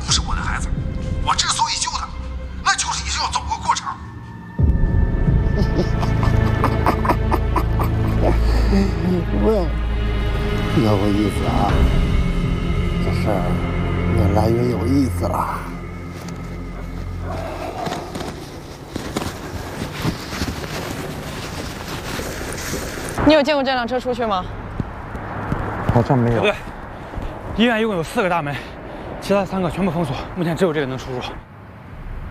不是我的孩子。我之所以救他，那就是也是要走个过程。 喂，有意思啊！这事儿越来越有意思了。 你有见过这辆车出去吗？ 好像没有。 对，医院一共有4个大门，其他3个全部封锁，目前只有这个能出入。